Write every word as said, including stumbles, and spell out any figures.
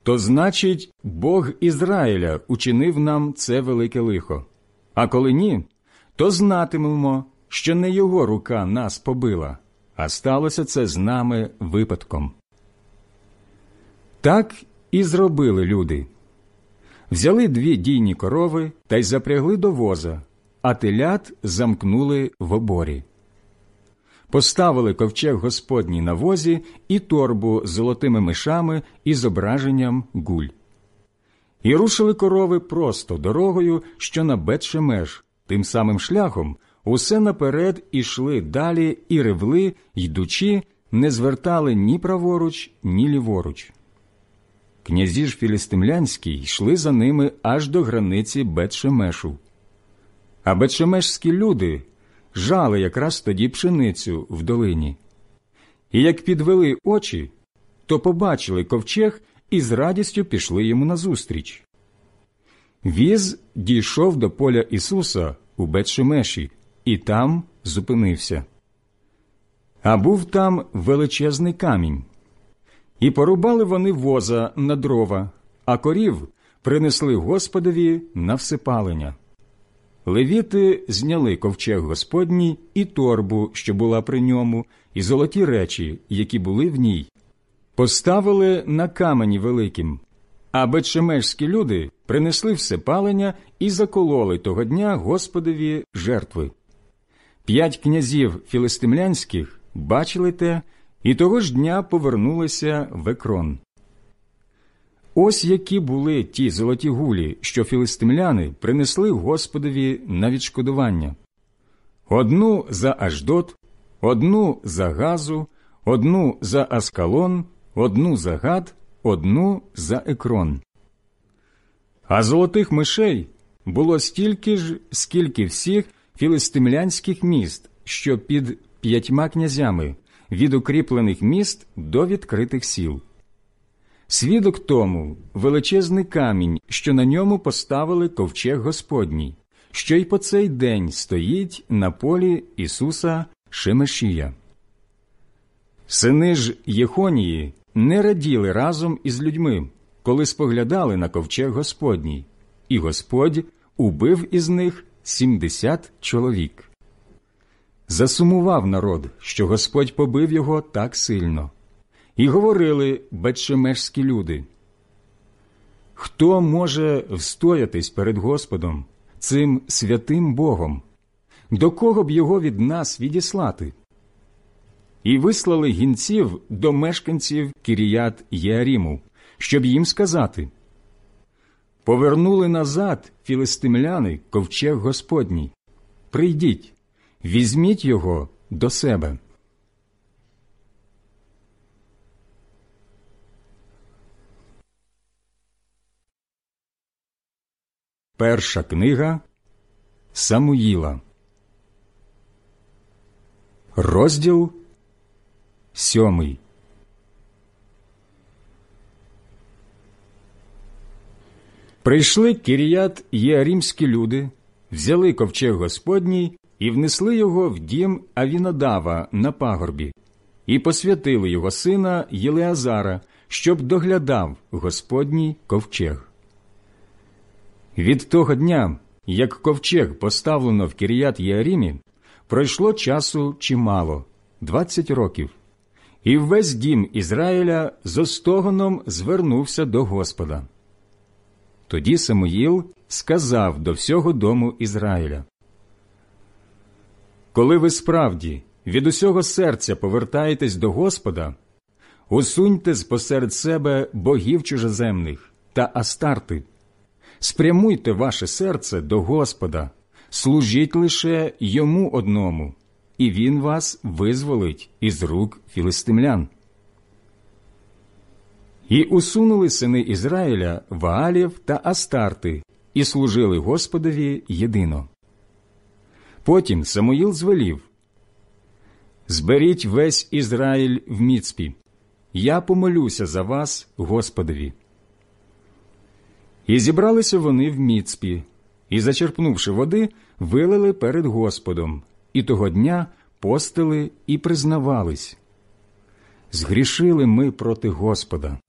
то значить, Бог Ізраїля учинив нам це велике лихо. А коли ні, то знатимемо, що не його рука нас побила, а сталося це з нами випадком. Так і зробили люди. Взяли дві дійні корови та й запрягли до воза, а телят замкнули в оборі. Поставили ковчег Господній на возі і торбу з золотими мишами і зображенням гуль. І рушили корови просто дорогою, що на Бет-Шемеш, тим самим шляхом, усе наперед ішли далі і ревли, йдучи, не звертали ні праворуч, ні ліворуч. Князі ж філістимлянські йшли за ними аж до границі Бет-Шемешу. А бет-шемешські люди жали якраз тоді пшеницю в долині. І як підвели очі, то побачили ковчег і з радістю пішли йому назустріч. Віз дійшов до поля Ісуса у Бет-Шемеші і там зупинився. А був там величезний камінь. І порубали вони воза на дрова, а корів принесли Господові на всепалення. Левіти зняли ковчег Господній і торбу, що була при ньому, і золоті речі, які були в ній. Поставили на камені великим, а бет-шемешські люди принесли всепалення і закололи того дня Господові жертви. П'ять князів філистимлянських бачили те, і того ж дня повернулися в Екрон. Ось які були ті золоті гулі, що філистимляни принесли Господові на відшкодування. Одну за Ашдод, одну за Газу, одну за Аскалон, одну за Гат, одну за Екрон. А золотих мишей було стільки ж, скільки всіх філистимлянських міст, що під п'ятьма князями, від укріплених міст до відкритих сіл. Свідок тому величезний камінь, що на ньому поставили ковчег Господній, що й по цей день стоїть на полі Ісуса Шемешія. Сини ж Єхонії не раділи разом із людьми, коли споглядали на ковчег Господній, і Господь убив із них сімдесят чоловік. Засумував народ, що Господь побив його так сильно. І говорили бет-шемешські люди: «Хто може встоятись перед Господом, цим святим Богом? До кого б його від нас відіслати?» І вислали гінців до мешканців Кіріят-Єаріму, щоб їм сказати: «Повернули назад філистимляни ковчег Господній. Прийдіть, візьміть його до себе». Перша книга Самуїла, розділ сьомий. Прийшли Кіріят-Єарімські люди, взяли ковчег Господній і внесли його в дім Авінадава на пагорбі, і посвятили його сина Єлеазара, щоб доглядав Господній ковчег. Від того дня, як ковчег поставлено в Кіріят-Єарімі, пройшло часу чимало – двадцять років, і весь дім Ізраїля з остогоном звернувся до Господа. Тоді Самуїл сказав до всього дому Ізраїля: «Коли ви справді від усього серця повертаєтесь до Господа, усуньте спосеред себе богів чужоземних та Астарти. Спрямуйте ваше серце до Господа, служіть лише Йому одному, і Він вас визволить із рук філистимлян». І усунули сини Ізраїля Ваалів та Астарти, і служили Господові єдино. Потім Самуїл звелів: «Зберіть весь Ізраїль в Міцпі, я помолюся за вас Господові». І зібралися вони в Міцпі, і, зачерпнувши води, вилили перед Господом, і того дня постили і признавались: «Згрішили ми проти Господа.